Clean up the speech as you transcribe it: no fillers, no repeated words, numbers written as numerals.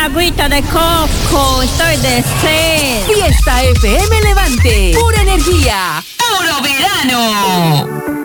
agüita de coco, estoy de sed. Fiesta FM Levante, pura energía, puro verano.